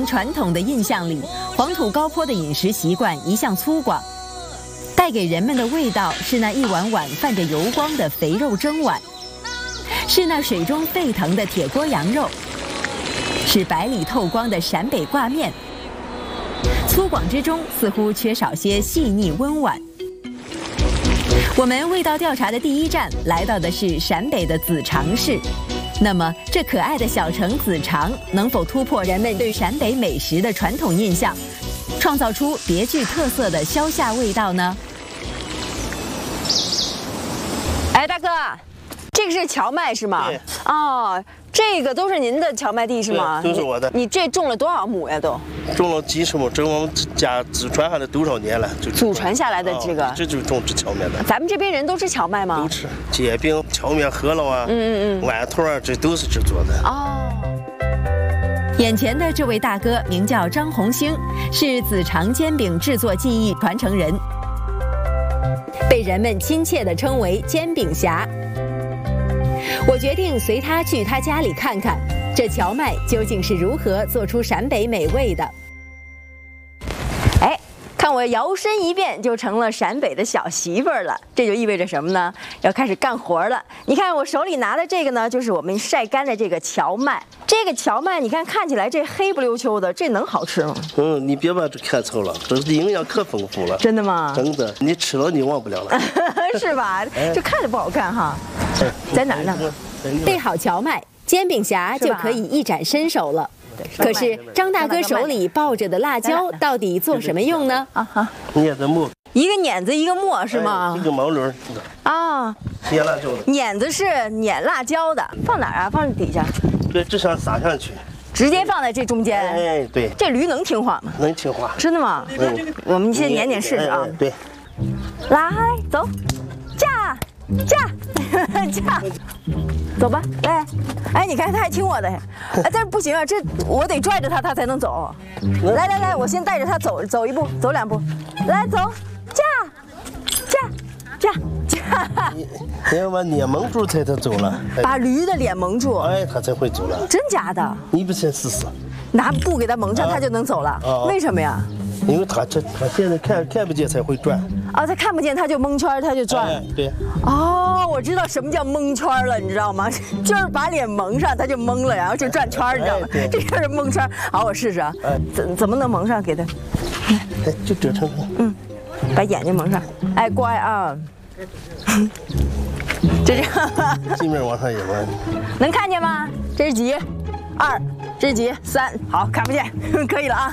传统的印象里，黄土高坡的饮食习惯一向粗犷，带给人们的味道是那一碗碗泛着油光的肥肉蒸碗，是那水中沸腾的铁锅羊肉，是白里透光的陕北挂面。粗犷之中似乎缺少些细腻温婉。我们味道调查的第一站来到的是陕北的子长市。那么，这可爱的小城子长能否突破人们对陕北美食的传统印象，创造出别具特色的萧夏味道呢？ 哎，大哥，这个是荞麦是吗？ 对。 哦，这个都是您的荞麦地是吗？ 对，都是我的。 你这种了多少亩呀？都种了几十亩，这我们家祖传下来多少年了？就祖传下来的这个， 这就是种植荞麦的。 咱们这边人都吃荞麦吗？ 都吃，煎饼、荞麦饸饹啊，馒头啊，这都是这做的。 哦。 眼前的这位大哥名叫张红星，是子长煎饼制作技艺传承人，被人们亲切地称为煎饼侠。我决定随他去他家里看看，这荞麦究竟是如何做出陕北美味的。 哎，看我摇身一变就成了陕北的小媳妇儿了，这就意味着什么呢？要开始干活了。你看我手里拿的这个呢，就是我们晒干的这个荞麦。这个荞麦，你看起来这黑不溜秋的，这能好吃吗？ 你别把这看错了，这营养可丰富了。 真的吗？ 真的，你吃了你忘不了了。 是吧？这看着不好看哈。在哪儿呢？ 备好荞麦，煎饼侠就可以一展身手了。可是张大哥手里抱着的辣椒到底做什么用呢？ 啊哈， 碾子磨， 一个碾子一个磨是吗？ 一个毛轮啊， 碾辣椒的。 碾子是碾辣椒的，放哪儿啊？放底下。 对，这上撒上去， 直接放在这中间。 哎，对。 这驴能听话吗？ 能听话。 真的吗？我们先碾试试啊。 对。 来，走，驾，走吧，来。哎，你看他还听我的，哎，但是不行啊，这我得拽着他，他才能走。来，我先带着他走一步，走两步，来走，驾。 你要把脸蒙住才他走了。 把驴的脸蒙住， 哎，他才会走了。 真假的？ 你不先试试？ 拿布给他蒙上，他就能走了。为什么呀？ 因为他现在看不见才会转。 啊，他看不见他就蒙圈，他就转。 哎，对。 哦，我知道什么叫蒙圈了，你知道吗？就是把脸蒙上，他就蒙了，然后就转圈，你知道吗？这就是蒙圈。好，我试试啊。怎么能蒙上？给他。 哎，就折成。 把眼睛蒙上。哎，乖啊。就这样。 镜面往上一弯。 能看见吗？这是几？2，这是几？3。好，看不见，可以了啊。